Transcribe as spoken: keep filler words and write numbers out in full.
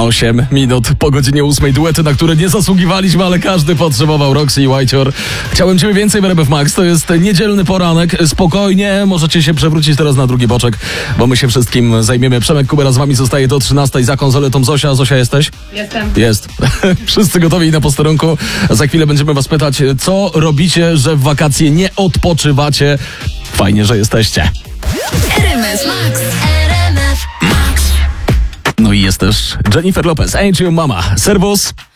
osiem minut po godzinie ósmej. Duety, na które nie zasługiwaliśmy, ale każdy potrzebował. Roxy i Whitehor. Chciałem Ciebie więcej w R M F Max. To jest niedzielny poranek. Spokojnie, możecie się przewrócić teraz na drugi boczek, bo my się wszystkim zajmiemy. Przemek Kubera z Wami zostaje do trzynastej. Za konsoletą Zosia. Zosia, jesteś? Jestem. Jest. Wszyscy gotowi na posterunku. Za chwilę będziemy Was pytać, co robicie, że w wakacje nie odpoczywacie. Fajnie, że jesteście. R M F Max. R M F Max. No i jest też Jennifer Lopez. Ain't You Mama. Servus.